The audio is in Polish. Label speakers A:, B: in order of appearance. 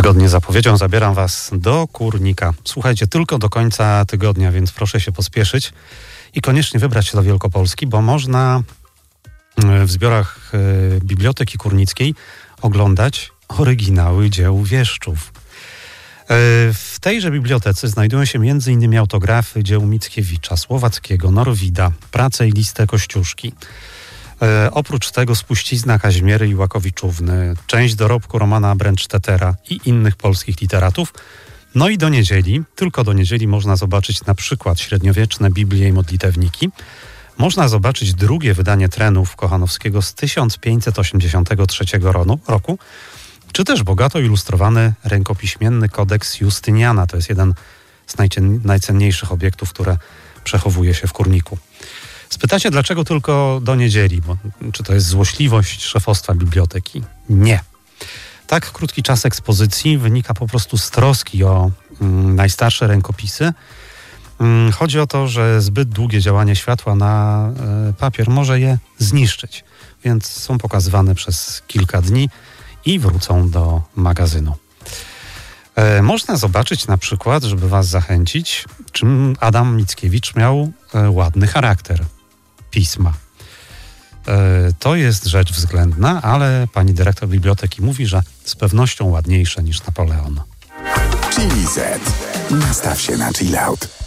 A: Zgodnie z zapowiedzią zabieram Was do Kurnika. Słuchajcie, tylko do końca tygodnia, więc proszę się pospieszyć i koniecznie wybrać się do Wielkopolski, bo można w zbiorach Biblioteki Kurnickiej oglądać oryginały dzieł wieszczów. W tejże bibliotece znajdują się m.in. autografy dzieł Mickiewicza, Słowackiego, Norwida, prace i listę Kościuszki. Oprócz tego spuścizna Kazimiery i Łakowiczówny, część dorobku Romana Brandstättera i innych polskich literatów. No i do niedzieli, tylko do niedzieli można zobaczyć na przykład średniowieczne Biblie i modlitewniki. Można zobaczyć drugie wydanie Trenów Kochanowskiego z 1583 roku, czy też bogato ilustrowany rękopiśmienny kodeks Justyniana. To jest jeden z najcenniejszych obiektów, które przechowuje się w Kurniku. Spytacie, dlaczego tylko do niedzieli? Czy to jest złośliwość szefostwa biblioteki? Nie. Tak krótki czas ekspozycji wynika po prostu z troski o najstarsze rękopisy. Chodzi o to, że zbyt długie działanie światła na papier może je zniszczyć, więc są pokazywane przez kilka dni i wrócą do magazynu. Można zobaczyć na przykład, żeby Was zachęcić, czym Adam Mickiewicz miał ładny charakter pisma. To jest rzecz względna, ale pani dyrektor biblioteki mówi, że z pewnością ładniejsze niż Napoleon.
B: Chili Z. Nastaw się na chill out.